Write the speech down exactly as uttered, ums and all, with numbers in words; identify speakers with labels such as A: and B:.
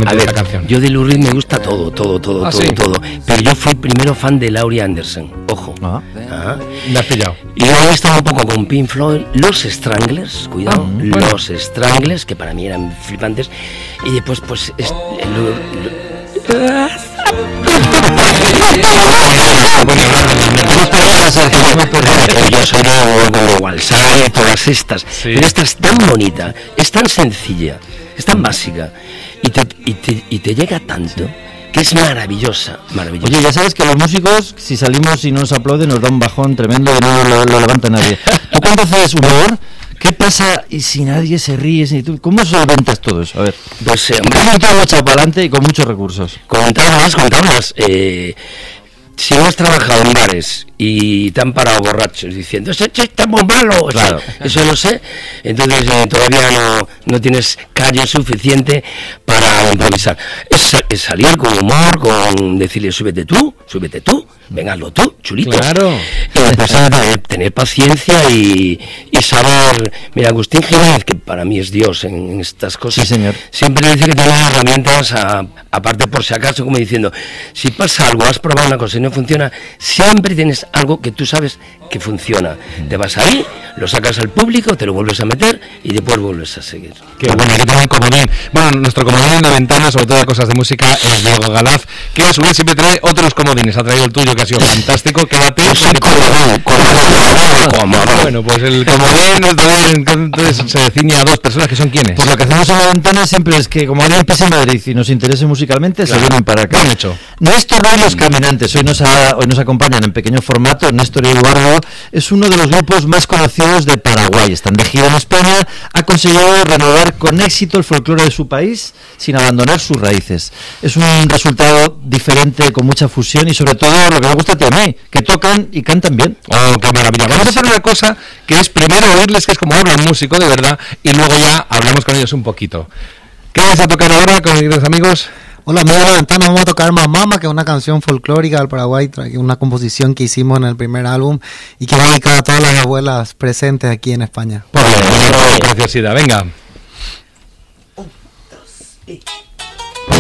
A: especialmente de esta canción?
B: Yo de Lou Reed me gusta todo, todo, todo,
A: ¿Ah,
B: todo,
A: sí?
B: todo. Pero yo fui primero fan de Laurie Anderson, ojo.
C: Ah.
B: Ah.
A: Me has pillado.
B: Y luego he estado un poco con Pink Floyd, los Stranglers, cuidado,
A: Ah, bueno.
B: los Stranglers, que para mí eran flipantes. Y después, pues, es, lo, lo, yo soy de Walsall, todas estas,
A: Sí.
B: pero esta es tan bonita, es tan sencilla, es tan básica y te, y te, y te llega tanto que es maravillosa, maravillosa.
C: Oye, ya sabes que los músicos, si salimos y no nos aplauden, nos da un bajón tremendo y no lo, lo levanta nadie. ¿Tú cuando haces humor, qué pasa y si nadie se ríe? Si tú, ¿cómo solventas todo eso? A ver,
B: Pues, eh, hombre,
C: ¿cómo todo echado para adelante y con muchos recursos?
B: Comentabas, comentabas, eh, si no has trabajado en bares y te han parado borrachos diciendo ese chiste es muy malo,
C: Claro.
B: eso, eso lo sé, entonces eh, todavía no, no tienes calle suficiente para improvisar. Es, es salir con humor, con decirle súbete tú, súbete tú, venga, hazlo tú, chulito.
A: Claro.
B: Y empezar a tener paciencia y, y saber. Mira, Agustín Jiménez, que para mí es Dios en, en estas cosas,
C: Sí, señor.
B: siempre dice que tiene herramientas, a- aparte por si acaso, como diciendo, si pasa algo, has probado una cosa y no funciona, siempre tienes algo que tú sabes que funciona. Te vas ahí, lo sacas al público, te lo vuelves a meter y después vuelves a seguir.
A: Qué bueno, que tenga un comodín. Bueno, nuestro comodín en la ventana, sobre todo de cosas de música, es Diego Galaz, que a su vez siempre trae otros comodines. Ha traído el tuyo, que ha sido fantástico. Quédate.
B: Yo soy comodín, comodín, comodín.
A: Bueno, pues el comodín entonces, entonces se ciñe a dos personas que son quienes.
C: Pues lo que hacemos en la ventana siempre es que como alguien pasa en Madrid y nos interese musicalmente,
A: Claro.
C: se vienen para acá.
A: Bien hecho.
C: Néstor y los Caminantes, hoy nos, ha- hoy nos acompañan en pequeño formato. Néstor y Eduardo es uno de los grupos más conocidos de Paraguay. Están de gira en España, ha conseguido renovar con éxito el folclore de su país sin abandonar sus raíces. Es un resultado diferente, con mucha fusión y sobre todo lo que me gusta a mí, que tocan y cantan bien.
A: Oh, qué maravilla. Vamos a hacer una cosa que es primero oírles, que es como habla un músico de verdad, y luego ya hablamos con ellos un poquito. ¿Qué vas a tocar ahora, queridos amigos?
D: Hola, amigo de la ventana, vamos a tocar Mamama, que es una canción folclórica del Paraguay, tra- una composición que hicimos en el primer álbum y que va dedicada a todas las abuelas presentes aquí en España.
A: Por favor, preciosidad, venga.
B: Y